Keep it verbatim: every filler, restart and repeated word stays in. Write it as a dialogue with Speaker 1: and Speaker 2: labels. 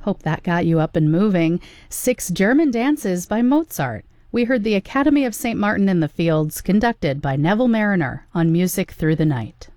Speaker 1: Hope that got you up and moving. Six German Dances by Mozart. We heard the Academy of Saint Martin in the Fields, conducted by Neville Mariner on Music Through the Night.